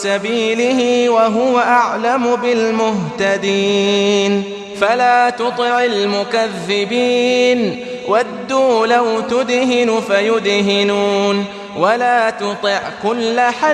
سبيله وهو أعلم بالمهتدين فلا تطع المكذبين ودوا لو تدهن فيدهنون ولا تطع كل